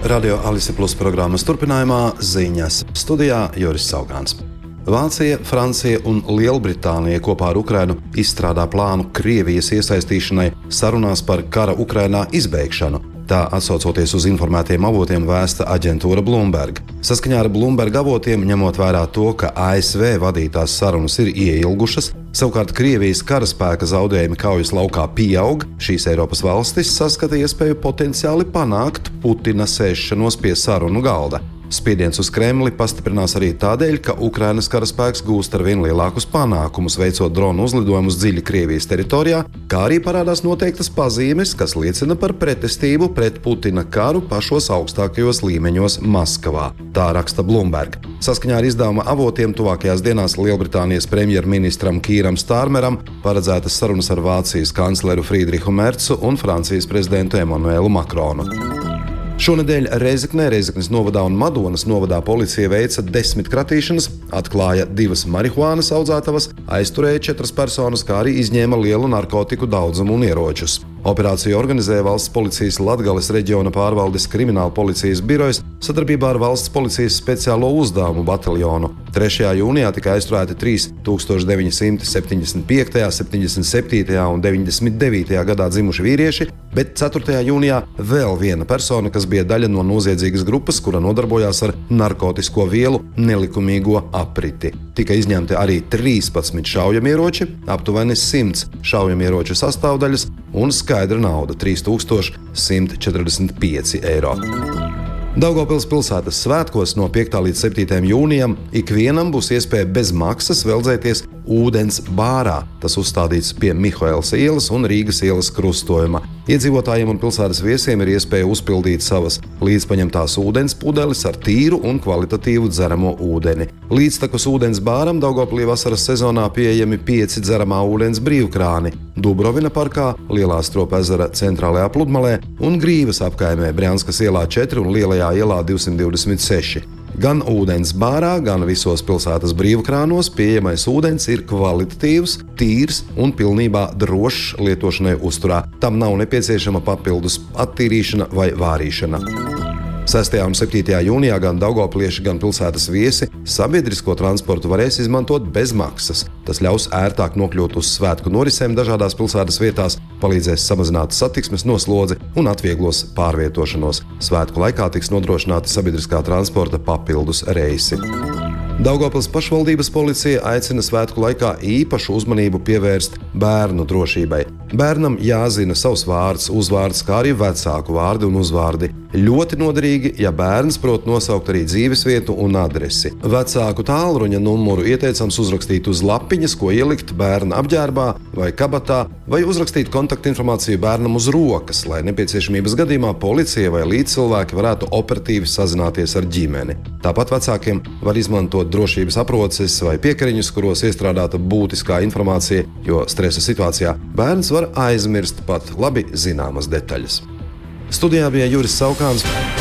Radio Alise Plus programmas turpinājumā ziņas. Studijā Juris Saugāns. Vācija, Francija un Lielbritānija kopā ar Ukrainu izstrādā plānu Krievijas iesaistīšanai sarunās par kara Ukrainā izbeigšanu. Tā atsaucoties uz informētiem avotiem vēsta aģentūra Bloomberg. Saskaņā ar Bloomberg avotiem, ņemot vērā to, ka ASV vadītās sarunas ir ieilgušas, savukārt Krievijas karaspēka zaudējumi kaujas laukā pieaug, šīs Eiropas valstis saskata iespēju potenciāli panākt Putina sēšanos pie sarunu galda. Spiediens uz Kremli pastiprinās arī tādēļ, ka Ukrainas karaspēks gūst ar vien lielākus panākumus, veicot dronu uzlidojumus dziļi Krievijas teritorijā, kā arī parādās noteiktas pazīmes, kas liecina par pretestību pret Putina karu pašos augstākajos līmeņos Maskavā. Tā raksta Bloomberg. Saskaņā ar izdevuma avotiem tuvākajās dienās Lielbritānijas premjerministram Kīram Stārmeram paredzētas sarunas ar Vācijas kancleru Friedrihu Mercu un Francijas prezidentu Emanuelu Makronu. Šonedēļ Rēzeknē, Rēzeknes novadā un Madonas novadā policija veica 10 kratīšanas, atklāja 2 marihuānas audzētavas, aizturēja 4 personas, kā arī izņēma lielu narkotiku daudzumu un ieročus. Operāciju organizēja Valsts policijas Latgales reģiona pārvaldes krimināla policijas birojas sadarbībā ar Valsts policijas speciālo uzdevumu bataljonu. 3. jūnijā tika aizturēti 1975., 77. un 99. gadā dzimuši vīrieši, bet 4. jūnijā vēl viena persona, kas bija daļa no noziedzīgas grupas, kura nodarbojās ar narkotisko vielu nelikumīgo apriti. Tika izņemti arī 13 šaujamieroči, aptuveni 100 šaujamieroču sastāvdaļas un skaidra nauda – 3145 eiro. Daugavpils pilsētas svētkos no 5. līdz 7. jūnijam ikvienam būs iespēja bez maksas veldzēties ūdens bārā. Tas uzstādīts pie Mihaēlas ielas un Rīgas ielas krustojuma. Iedzīvotājiem un pilsētas viesiem ir iespēja uzpildīt savas līdzpaņemtās ūdens pudeles ar tīru un kvalitatīvu dzeramo ūdeni. Līdztekus ūdens bāram Daugavpilī vasaras sezonā pieejami 5 dzeramā ūdens brīvkrāni – Dubrovina parkā, Lielā Stropa ezera centrālajā pludmalē un Grīvas apkaimē Brjanskas ielā 4 un Lielajā ielā 226. Gan ūdens bārā, gan visos pilsētas brīvkrānos pieejamais ūdens ir kvalitatīvs, tīrs un pilnībā drošs lietošanai uzturā. Tam nav nepieciešama papildus attīrīšana vai vārīšana. 6. un 7. jūnijā gan daugavpilieši, gan pilsētas viesi sabiedrisko transportu varēs izmantot bez maksas. Tas ļaus ērtāk nokļūt uz svētku norisēm dažādās pilsētas vietās, palīdzēs samazināt satiksmes noslodzi un atvieglos pārvietošanos. Svētku laikā tiks nodrošināti sabiedriskā transporta papildus reisi. Daugavpils pašvaldības policija aicina svētku laikā īpašu uzmanību pievērst bērnu drošībai. Bērnam jāzina savs vārds, uzvārds, kā arī vecāku vārdi un uzvārdi. Ļoti noderīgi, ja bērns prot nosaukt arī dzīvesvietu un adresi. Vecāku tālruņa numuru ieteicams uzrakstīt uz lapiņas, ko ielikt bērna apģērbā vai kabatā, vai uzrakstīt kontaktinformāciju bērnam uz rokas, lai nepieciešamības gadījumā policija vai līdzcilvēki varētu operatīvi sazināties ar ģimeni. Tāpat vecākiem var izmantot drošības aproces vai piekariņus, kuros iestrādāta būtiskā informācija, jo stresa situācijā bērns var aizmirst pat labi zināmas detaļas. Studijā bija Juris Saugāns.